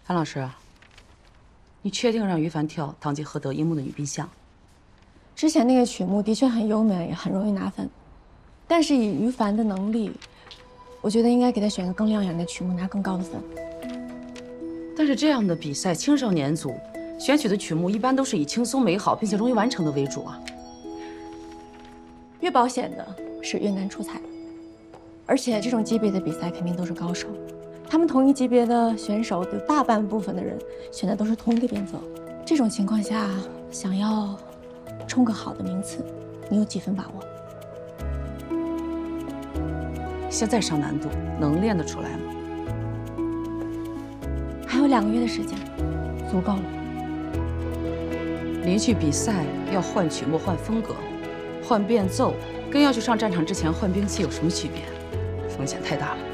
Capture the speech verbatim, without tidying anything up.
韩老师，你确定让于凡跳《堂吉诃德》樱木的女兵相？ 之前那个曲目的确很优美，很容易拿分，但是以于凡的能力，我觉得应该给他选个更亮眼的曲目，拿更高的分。 但是这样的比赛，青少年组选取的曲目一般都是以轻松美好并且容易完成的为主啊。 越保险的是越难出彩，而且这种级别的比赛肯定都是高手，他们同一级别的选手有大半部分的人选的都是同一个编奏。这种情况下，想要冲个好的名次，你有几分把握？ 现在上难度，能练得出来吗？ 还有两个月的时间，足够了。 临去比赛要换曲目、换风格、换变奏，跟要去上战场之前换兵器有什么区别？风险太大了。